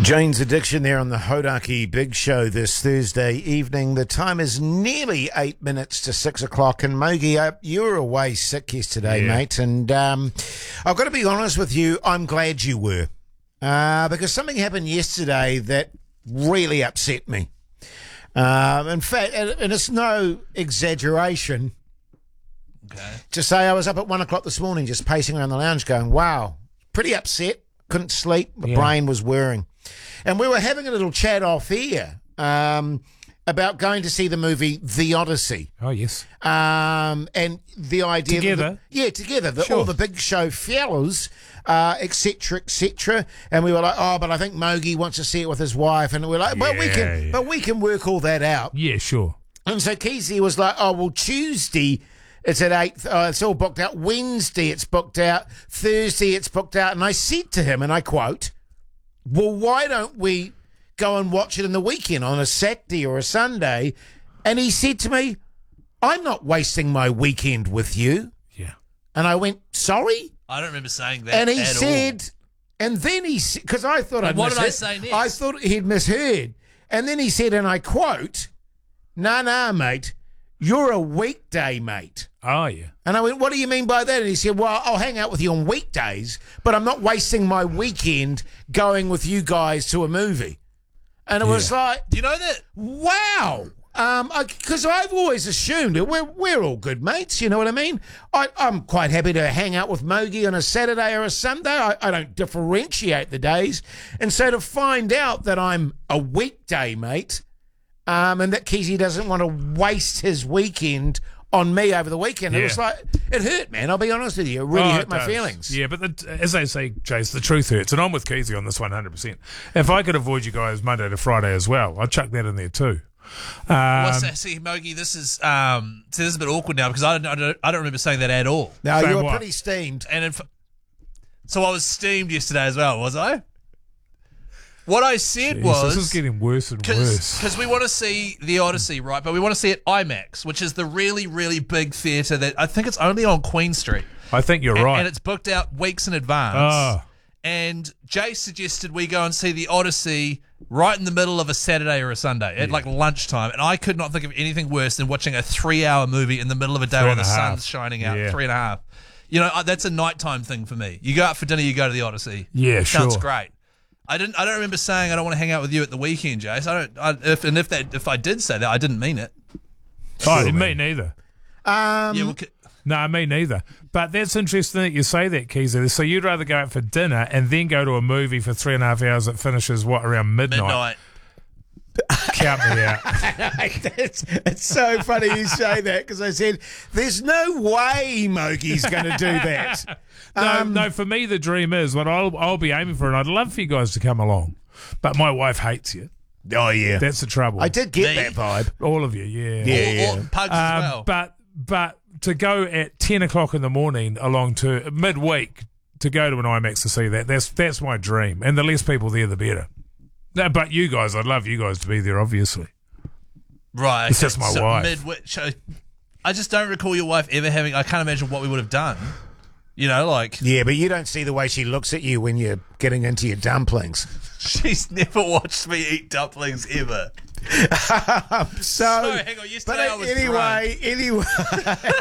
Jane's Addiction there on the Hodaki Big Show this Thursday evening. The time is nearly 8 minutes to 6 o'clock. And Mogi, you were away sick yesterday, mate. And I've got to be honest with you, I'm glad you were. Because something happened yesterday that really upset me. In fact, and it's no exaggeration to say I was up at 1 o'clock this morning just pacing around the lounge going, wow, pretty upset. Couldn't sleep. My brain was whirring. And we were having a little chat off air about going to see the movie The Odyssey. Oh, yes. And the idea... Together? Together. That Sure. all the big show fellas, et cetera, and we were like, oh, but I think Mogi wants to see it with his wife. And we're like, but we can work all that out. Yeah, sure. And so Kesey was like, oh, well, Tuesday... It's at 8. It's all booked out. Wednesday, it's booked out. Thursday, it's booked out. And I said to him, and I quote, well, why don't we go and watch it in the weekend on a Saturday or a Sunday? And he said to me, I'm not wasting my weekend with you. Yeah. And I went, sorry? I don't remember saying that. And he at said, all. and then he said, because I thought I'd what did I misheard. say next? I thought he'd misheard. And then he said, and I quote, nah, mate, you're a weekday mate. Oh, yeah. And I went, what do you mean by that? And he said, well, I'll hang out with you on weekdays, but I'm not wasting my weekend going with you guys to a movie. And it was like, Do you know that? wow. Because I've always assumed that we're all good mates, you know what I mean? I'm quite happy to hang out with Mogi on a Saturday or a Sunday. I don't differentiate the days. And so to find out that I'm a weekday mate and that Kesey doesn't want to waste his weekend on me over the weekend. It was like, it hurt, man. I'll be honest with you. It really hurt my feelings. Yeah, but as they say, Chase, the truth hurts. And I'm with Kesey on this 100%. If I could avoid you guys Monday to Friday as well, I'd chuck that in there too. See, Mogi, this is this is a bit awkward now because I don't remember saying that at all. No, Saying you were what? pretty steamed. And so I was steamed yesterday as well, was I? What I said Jeez, was... this is getting worse and worse. Because we want to see The Odyssey, right? But we want to see it IMAX, which is the really, really big theatre that I think it's only on Queen Street. I think you're right. And it's booked out weeks in advance. Oh. And Jay suggested we go and see The Odyssey right in the middle of a Saturday or a Sunday at like lunchtime. And I could not think of anything worse than watching a 3-hour movie in the middle of a day while the sun's shining out. 3.5. You know, that's a nighttime thing for me. You go out for dinner, you go to The Odyssey. Yeah, Sounds sure. great. I don't remember saying I don't want to hang out with you at the weekend, Jace. If I did say that, I didn't mean it. Me neither. No, me neither. But that's interesting that you say that, Keezer. So you'd rather go out for dinner and then go to a movie for 3.5 hours that finishes, around midnight? Count me out. It's so funny you say that because I said, there's no way Mogi's going to do that. No, for me, the dream is what I'll be aiming for, and I'd love for you guys to come along. But my wife hates you. Oh, yeah. That's the trouble. I did get that vibe. All of you, yeah. Yeah. Or Pugs as well. But to go at 10 o'clock in the morning along to midweek to go to an IMAX to see that's my dream. And the less people there, the better. No, but you guys, I'd love you guys to be there, obviously. Right. It's just my wife. I just don't recall your wife ever having... I can't imagine what we would have done. You know, like... Yeah, but you don't see the way she looks at you when you're getting into your dumplings. She's never watched me eat dumplings ever. So Sorry, hang on. Yesterday I was anyway,